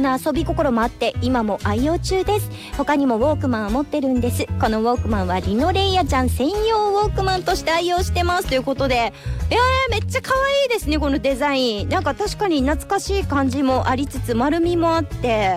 な遊び心もあって今も愛用中です。他にもウォークマンを持ってるんです。このウォークマンはリノレイヤちゃん専用ウォークマンとして愛用してますということで、めっちゃ可愛いですねこのデザイン。なんか確かに懐かしい感じもありつつ丸みもあって、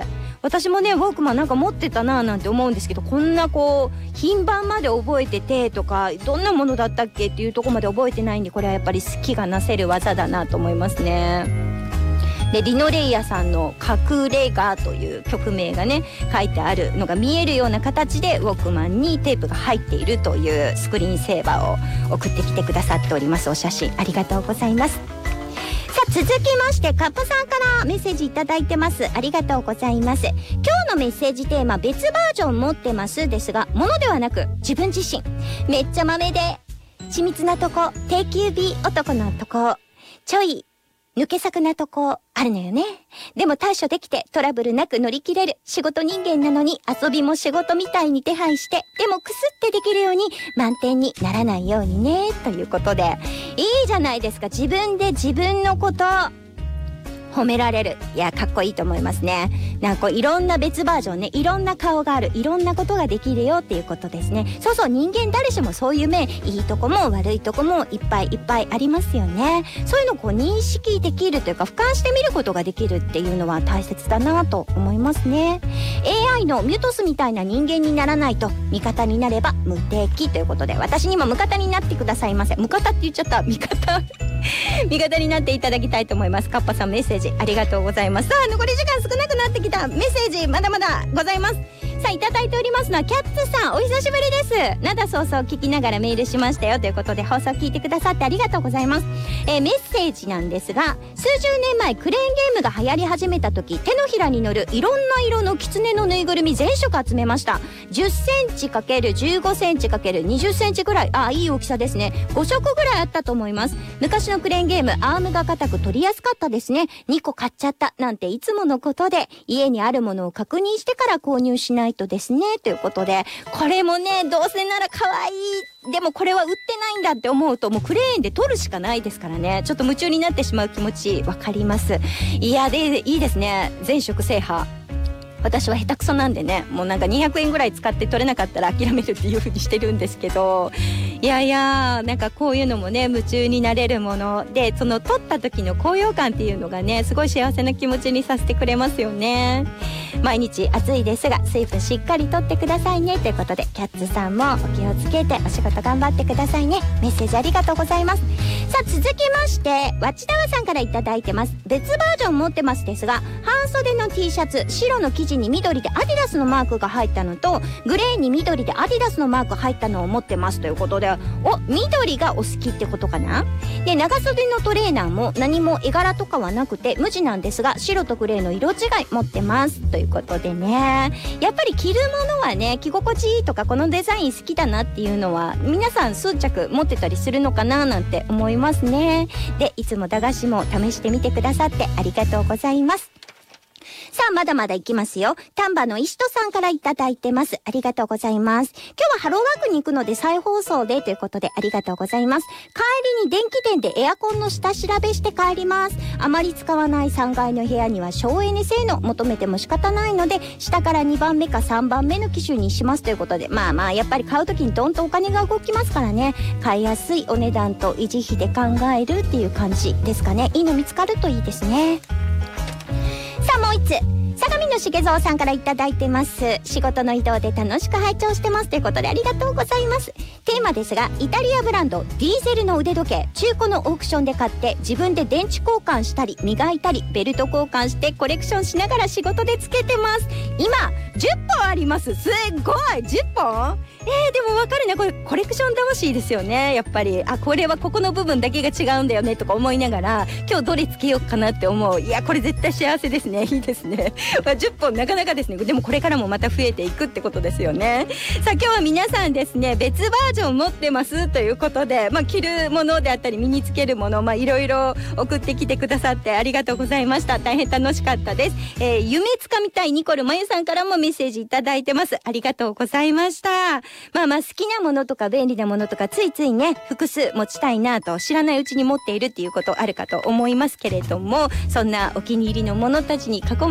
私もねウォークマンなんか持ってたななんて思うんですけど、こんなこう品番まで覚えててとかどんなものだったっけっていうところまで覚えてないんで、これはやっぱり好きがなせる技だなと思いますね。でリノレイヤさんの隠れ家という曲名がね書いてあるのが見えるような形でウォークマンにテープが入っているというスクリーンセーバーを送ってきてくださっております。お写真ありがとうございます。さあ続きましてカッパさんからメッセージいただいてます。ありがとうございます。今日のメッセージテーマ別バージョン持ってますですが、ものではなく自分自身めっちゃ豆で緻密なとこ、定休日男のとこ、ちょい抜け作なとこあるのよね。でも対処できてトラブルなく乗り切れる仕事人間なのに、遊びも仕事みたいに手配してでもクスってできるように満点にならないようにねということで、いいじゃないですか。自分で自分のこと褒められる。いやかっこいいと思いますね。なんかいろんな別バージョンね、いろんな顔がある、いろんなことができるよっていうことですね。そうそう、人間誰しもそういう面、いいとこも悪いとこもいっぱいいっぱいありますよね。そういうのをこう認識できるというか俯瞰してみることができるっていうのは大切だなと思いますね。 AI のミュトスみたいな人間にならないと味方になれば無敵ということで、私にも味方になってくださいませ。味方って言っちゃった。味方味方になっていただきたいと思います。カッパさんメッセージありがとうございます。さあ残り時間少なくなってきた。メッセージまだまだございます。さあいただいておりますのはキャッツさん、お久しぶりです。なんだそうそう聞きながらメールしましたよということで、放送聞いてくださってありがとうございます。メッセージなんですが、数十年前クレーンゲームが流行り始めた時、手のひらに乗るいろんな色のキツネのぬいぐるみ全色集めました。10センチ ×15 センチ ×20 センチぐらい、いい大きさですね。5色ぐらいあったと思います。昔のクレーンゲームアームが硬く取りやすかったですね。2個買っちゃったなんていつものことで、家にあるものを確認してから購入しないとですねということで、これもねどうせなら可愛い、でもこれは売ってないんだって思うともうクレーンで取るしかないですからね、ちょっと夢中になってしまう気持ちわかります。いやでいいですね、全色制覇。私は下手くそなんでね、もうなんか200円ぐらい使って取れなかったら諦めるっていう風にしてるんですけど、いやいやなんかこういうのもね夢中になれるもので、その取った時の高揚感っていうのがねすごい幸せな気持ちにさせてくれますよね。毎日暑いですが水分しっかりとってくださいねということで、キャッツさんもお気をつけてお仕事頑張ってくださいね。メッセージありがとうございます。さあ続きましてわちだわさんからいただいてます。別バージョン持ってますですが、半袖の T シャツ、白の生地に緑でアディダスのマークが入ったのとグレーに緑でアディダスのマーク入ったのを持ってますということで、緑がお好きってことかな。で長袖のトレーナーも何も絵柄とかはなくて無地なんですが、白とグレーの色違い持ってますということでね、やっぱり着るものはね着心地いいとかこのデザイン好きだなっていうのは皆さん数着持ってたりするのかななんて思いますね。でいつも駄菓子も試してみてくださってありがとうございます。さあまだまだいきますよ。丹波の石戸さんからいただいてます。ありがとうございます。今日はハローワークに行くので再放送でということでありがとうございます。帰りに電気店でエアコンの下調べして帰ります。あまり使わない3階の部屋には省エネ性能求めても仕方ないので、下から2番目か3番目の機種にしますということで、まあやっぱり買うときにどんとお金が動きますからね、買いやすいお値段と維持費で考えるっていう感じですかね。いいの見つかるといいですね。さあもう一つ相模のしげぞうさんからいただいてます。仕事の移動で楽しく拝聴してますということでありがとうございます。テーマですが、イタリアブランドディーゼルの腕時計、中古のオークションで買って自分で電池交換したり磨いたりベルト交換してコレクションしながら仕事でつけてます。今10本あります。すごい10本。でもわかるね、これコレクション魂ですよね。やっぱりこれはここの部分だけが違うんだよねとか思いながら今日どれつけようかなって思う。いやこれ絶対幸せですね。いいですね。10本なかなかですね。でもこれからもまた増えていくってことですよね。さあ今日は皆さんですね別バージョン持ってますということで、着るものであったり身につけるものいろいろ送ってきてくださってありがとうございました。大変楽しかったです。夢つかみたいニコルまゆさんからもメッセージいただいてます。ありがとうございました。好きなものとか便利なものとかついついね複数持ちたいなと知らないうちに持っているっていうことあるかと思いますけれども、そんなお気に入りのものたちに囲まれながら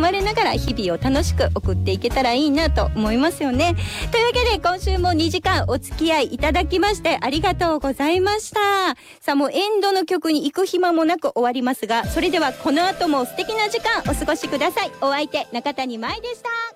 が日々を楽しく送っていけたらいいなと思いますよね。というわけで今週も2時間お付き合いいただきましてありがとうございました。さあもうエンドの曲に行く暇もなく終わりますが、それではこの後も素敵な時間お過ごしください。お相手中谷舞でした。